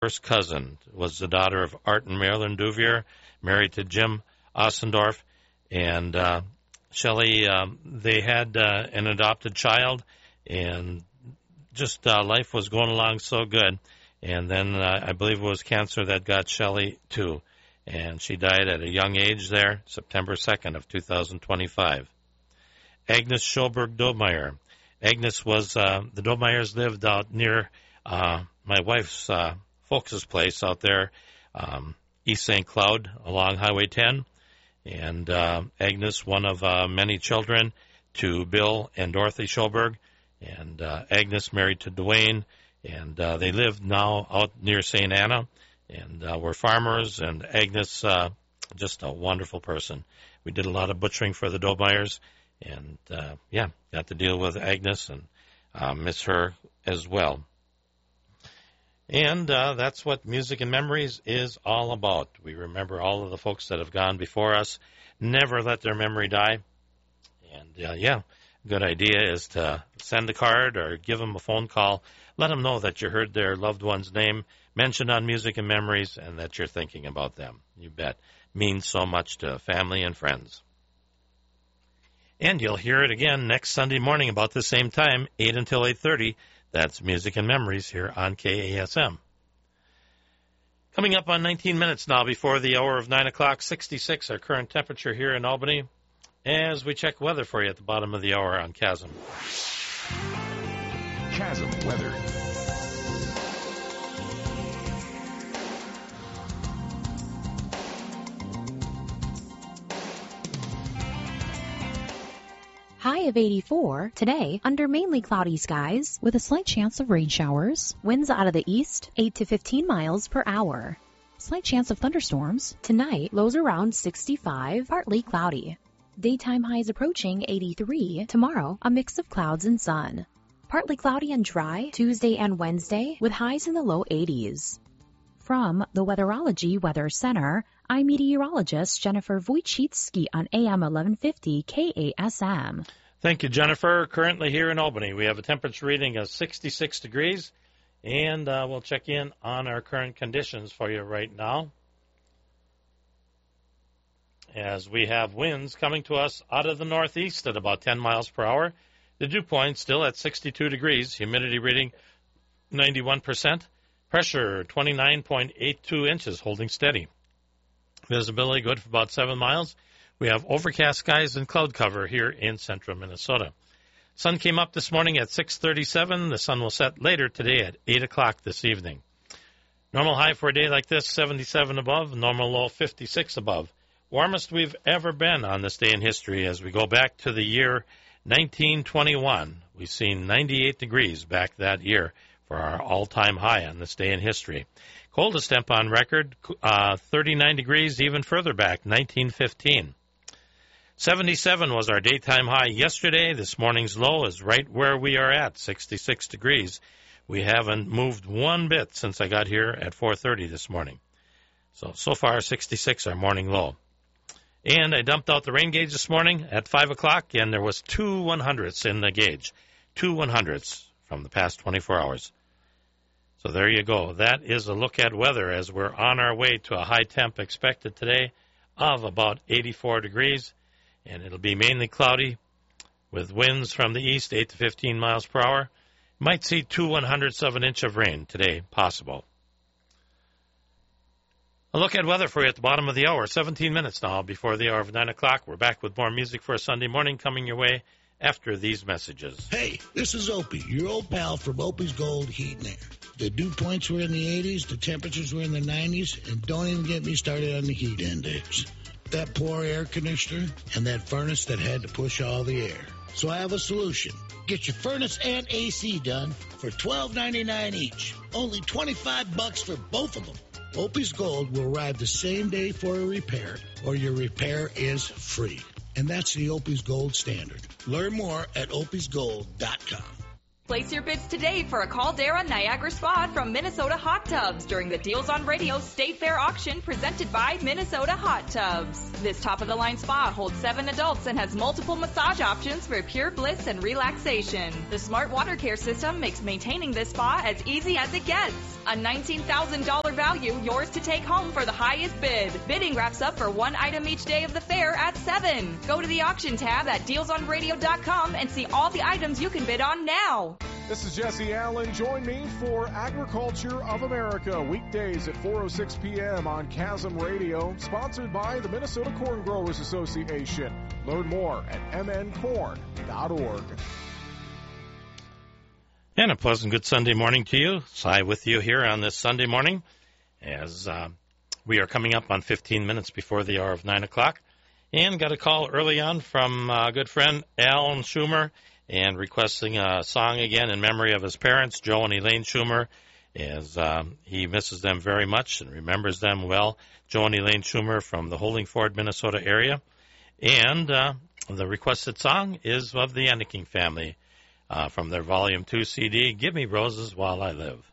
first cousin, was the daughter of Art and Marilyn Duvier, married to Jim Ossendorf. And Shelley, they had an adopted child, and just life was going along so good. And then I believe it was cancer that got Shelley, too. And she died at a young age there, September 2nd of 2025. Agnes Schoberg Dobmeyer. Agnes was, the Dobmeyers lived out near my wife's folks' place out there, East St. Cloud, along Highway 10. And Agnes, one of many children to Bill and Dorothy Schoberg. And Agnes married to Dwayne. And they lived now out near St. Anna. And were farmers. And Agnes, just a wonderful person. We did a lot of butchering for the Dobmeyers. And, got to deal with Agnes and miss her as well. And that's what Music and Memories is all about. We remember all of the folks that have gone before us. Never let their memory die. And, good idea is to send a card or give them a phone call. Let them know that you heard their loved one's name mentioned on Music and Memories and that you're thinking about them. You bet. Means so much to family and friends. And you'll hear it again next Sunday morning about the same time, 8 until 8:30. That's Music and Memories here on KASM. Coming up on 19 minutes now before the hour of 9 o'clock, 66, our current temperature here in Albany, as we check weather for you at the bottom of the hour on Chasm. Chasm weather. High of 84 today under mainly cloudy skies with a slight chance of rain showers. Winds out of the east 8 to 15 miles per hour. Slight chance of thunderstorms. Tonight lows around 65, partly cloudy. Daytime highs approaching 83. Tomorrow a mix of clouds and sun. Partly cloudy and dry Tuesday and Wednesday with highs in the low 80s. From the Weatherology Weather Center, I'm meteorologist Jennifer Wojcicki on AM 1150 KASM. Thank you, Jennifer. Currently here in Albany, we have a temperature reading of 66 degrees, and we'll check in on our current conditions for you right now. As we have winds coming to us out of the northeast at about 10 miles per hour. The dew point still at 62 degrees, humidity reading 91%. Pressure, 29.82 inches, holding steady. Visibility good for about 7 miles. We have overcast skies and cloud cover here in central Minnesota. Sun came up this morning at 6:37. The sun will set later today at 8 o'clock this evening. Normal high for a day like this, 77 above. Normal low, 56 above. Warmest we've ever been on this day in history as we go back to the year 1921. We've seen 98 degrees back that year for our all-time high on this day in history. Coldest temp on record, 39 degrees even further back, 1915. 77 was our daytime high yesterday. This morning's low is right where we are at, 66 degrees. We haven't moved one bit since I got here at 4:30 this morning. So far, 66 our morning low. And I dumped out the rain gauge this morning at 5 o'clock, and there was 2 100ths in the gauge. 2 100ths from the past 24 hours. So there you go. That is a look at weather as we're on our way to a high temp expected today of about 84 degrees. And it'll be mainly cloudy with winds from the east, 8 to 15 miles per hour. Might see 2 100ths of an inch of rain today, possible. A look at weather for you at the bottom of the hour. 17 minutes now before the hour of 9 o'clock. We're back with more music for a Sunday morning coming your way after these messages. Hey, this is Opie, your old pal from Opie's Gold Heat and Air. The dew points were in the 80s, the temperatures were in the 90s, and don't even get me started on the heat index. That poor air conditioner and that furnace that had to push all the air. So I have a solution. Get your furnace and AC done for $12.99 each. Only $25 for both of them. Opie's Gold will arrive the same day for a repair, or your repair is free. And that's the Opie's Gold standard. Learn more at opiesgold.com. Place your bids today for a Caldera Niagara Spa from Minnesota Hot Tubs during the Deals on Radio State Fair auction presented by Minnesota Hot Tubs. This top-of-the-line spa holds 7 adults and has multiple massage options for pure bliss and relaxation. The smart water care system makes maintaining this spa as easy as it gets. A $19,000 value, yours to take home for the highest bid. Bidding wraps up for one item each day of the fair at 7. Go to the auction tab at dealsonradio.com and see all the items you can bid on now. This is Jesse Allen. Join me for Agriculture of America, weekdays at 4:06 p.m. on Chasm Radio, sponsored by the Minnesota Corn Growers Association. Learn more at mncorn.org. And a pleasant good Sunday morning to you. Cy with you here on this Sunday morning as we are coming up on 15 minutes before the hour of 9 o'clock. And got a call early on from a good friend, Alan Schumer, and requesting a song again in memory of his parents, Joe and Elaine Schumer, as he misses them very much and remembers them well. Joe and Elaine Schumer from the Holdingford, Minnesota area. And the requested song is of the Enneking family from their Volume 2 CD, Give Me Roses While I Live.